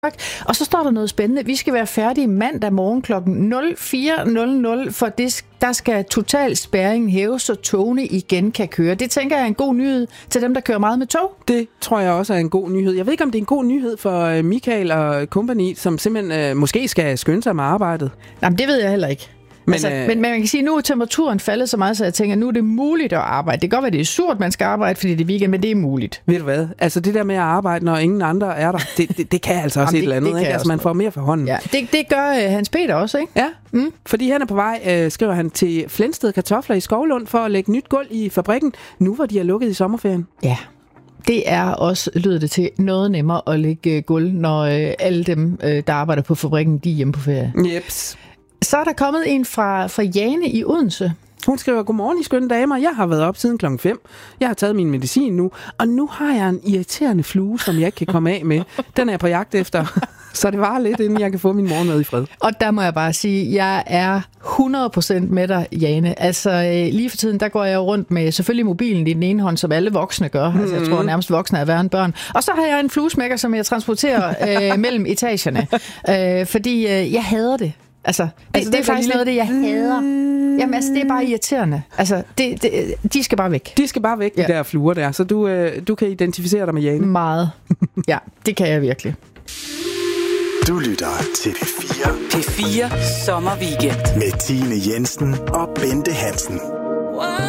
Og så står der noget spændende. Vi skal være færdige mandag morgen kl. 04.00, for der skal total spærring hæves, så togene igen kan køre. Det tænker jeg er en god nyhed til dem, der kører meget med tog. Det tror jeg også er en god nyhed. Jeg ved ikke, om det er en god nyhed for Michael og company, som simpelthen måske skal skynde sig med arbejdet. Jamen, det ved jeg heller ikke. Men man kan sige, at nu er temperaturen faldet så meget, så jeg tænker, at nu er det muligt at arbejde. Det kan godt være, det er surt, man skal arbejde, fordi det er weekend, men det er muligt. Ved du hvad? Altså det der med at arbejde, når ingen andre er der, det kan altså også et eller andet. Ikke? Altså man får mere for hånden. Ja, det gør Hans Peter også, ikke? Ja, fordi han er på vej, skriver han, til Flensted Kartofler i Skovlund for at lægge nyt gulv i fabrikken, nu hvor de er lukket i sommerferien. Ja. Det er også, lyder det til, noget nemmere at lægge gulv, når alle dem, der arbejder på fabrikken, de er hjemme på ferie. Jeps. Så er der kommet en fra Jane i Odense. Hun skriver, godmorgen I skønne damer. Jeg har været op siden klokken 5. Jeg har taget min medicin nu, og nu har jeg en irriterende flue, som jeg ikke kan komme af med. Den er jeg på jagt efter, så det var lidt, inden jeg kan få min morgenmad i fred. Og der må jeg bare sige, jeg er 100% med dig, Jane. Altså lige for tiden, der går jeg rundt med selvfølgelig mobilen i den ene hånd, som alle voksne gør. Altså, jeg tror nærmest voksne er værre end børn. Og så har jeg en fluesmækker, som jeg transporterer mellem etagerne. Fordi jeg hader det. Altså, det er faktisk noget af det, jeg hader. Jamen, altså, det er bare irriterende. Altså, de skal bare væk. De skal bare væk, de der fluer der. Så du kan identificere dig med Jane. Meget. Ja, det kan jeg virkelig. Du lytter til P4. P4 Sommerweekend. Med Tine Jensen og Bente Hansen.